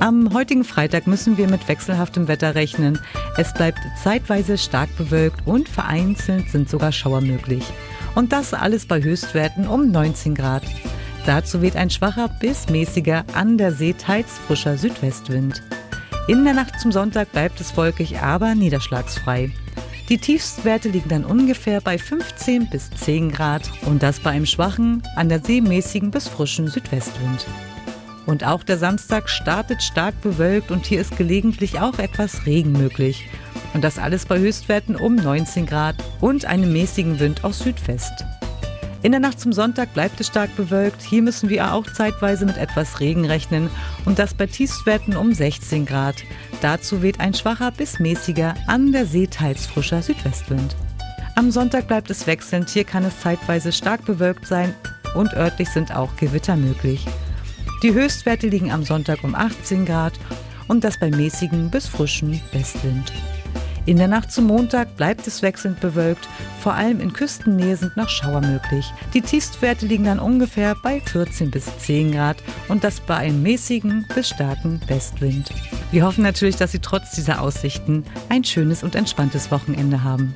Am heutigen Freitag müssen wir mit wechselhaftem Wetter rechnen. Es bleibt zeitweise stark bewölkt und vereinzelt sind sogar Schauer möglich. Und das alles bei Höchstwerten um 19 Grad. Dazu weht ein schwacher bis mäßiger, an der See teils frischer Südwestwind. In der Nacht zum Sonntag bleibt es wolkig, aber niederschlagsfrei. Die Tiefstwerte liegen dann ungefähr bei 15 bis 10 Grad und das bei einem schwachen, an der See mäßigen bis frischen Südwestwind. Und auch der Samstag startet stark bewölkt und hier ist gelegentlich auch etwas Regen möglich. Und das alles bei Höchstwerten um 19 Grad und einem mäßigen Wind aus Südwest. In der Nacht zum Sonntag bleibt es stark bewölkt. Hier müssen wir auch zeitweise mit etwas Regen rechnen und das bei Tiefstwerten um 16 Grad. Dazu weht ein schwacher bis mäßiger, an der See teils frischer Südwestwind. Am Sonntag bleibt es wechselnd. Hier kann es zeitweise stark bewölkt sein und örtlich sind auch Gewitter möglich. Die Höchstwerte liegen am Sonntag um 18 Grad und das bei mäßigen bis frischen Westwind. In der Nacht zum Montag bleibt es wechselnd bewölkt, vor allem in Küstennähe sind noch Schauer möglich. Die Tiefstwerte liegen dann ungefähr bei 14 bis 10 Grad und das bei einem mäßigen bis starken Westwind. Wir hoffen natürlich, dass Sie trotz dieser Aussichten ein schönes und entspanntes Wochenende haben.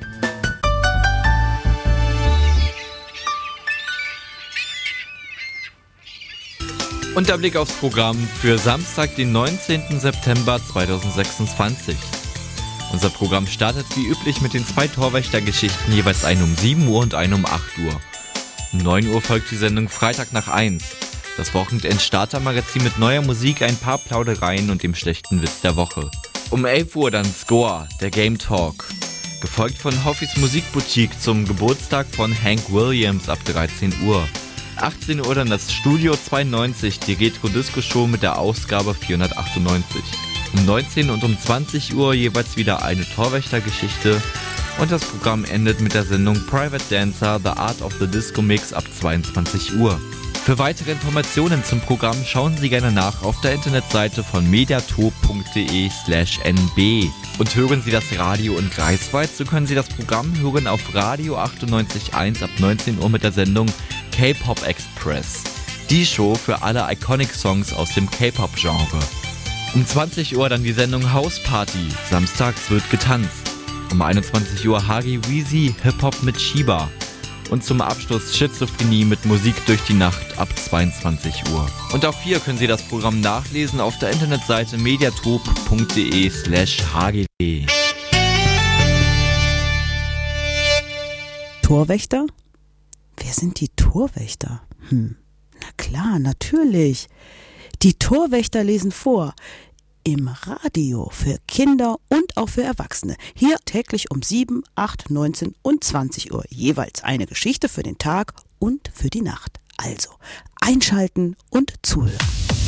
Und der Blick aufs Programm für Samstag, den 19. September 2026. Unser Programm startet wie üblich mit den 2 Torwächtergeschichten, jeweils eine um 7 Uhr und eine um 8 Uhr. Um 9 Uhr folgt die Sendung Freitag nach 1. Das Wochenend-Starter-Magazin mit neuer Musik, ein paar Plaudereien und dem schlechten Witz der Woche. Um 11 Uhr dann Score, der Game Talk. Gefolgt von Hoffis Musikboutique zum Geburtstag von Hank Williams ab 13 Uhr. 18 Uhr dann das Studio 92, die Retro-Disco-Show mit der Ausgabe 498. Um 19 und um 20 Uhr jeweils wieder eine Torwächtergeschichte und das Programm endet mit der Sendung Private Dancer, The Art of the Disco Mix ab 22 Uhr. Für weitere Informationen zum Programm schauen Sie gerne nach auf der Internetseite von mediatop.de/nb. Und hören Sie das Radio in Greifswald, so können Sie das Programm hören auf Radio 98.1 ab 19 Uhr mit der Sendung K-Pop Express. Die Show für alle Iconic-Songs aus dem K-Pop-Genre. Um 20 Uhr dann die Sendung House Party. Samstags wird getanzt. Um 21 Uhr Hagi Weezy, Hip-Hop mit Shiba. Und zum Abschluss Schizophrenie mit Musik durch die Nacht ab 22 Uhr. Und auch hier können Sie das Programm nachlesen auf der Internetseite mediatop.de/hgw. Torwächter? Wer sind die Torwächter? Na klar, natürlich. Die Torwächter lesen vor. Im Radio für Kinder und auch für Erwachsene. Hier täglich um 7, 8, 19 und 20 Uhr. Jeweils eine Geschichte für den Tag und für die Nacht. Also einschalten und zuhören.